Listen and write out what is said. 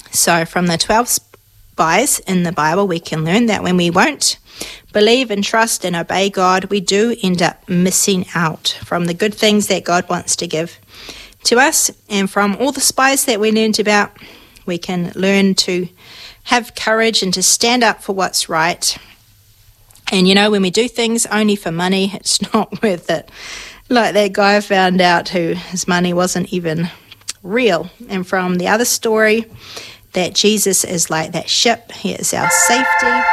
So from the 12 spies in the Bible, we can learn that when we won't believe and trust and obey God, we do end up missing out from the good things that God wants to give to us. And from all the spies that we learned about, we can learn to have courage and to stand up for what's right. And when we do things only for money, it's not worth it. Like that guy found out who his money wasn't even real. And from the other story, that Jesus is like that ship. He is our safety.